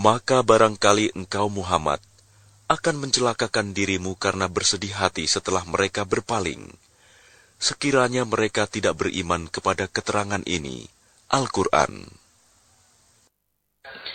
Maka barangkali engkau Muhammad akan mencelakakan dirimu karena bersedih hati setelah mereka berpaling, sekiranya mereka tidak beriman kepada keterangan ini, Al-Quran.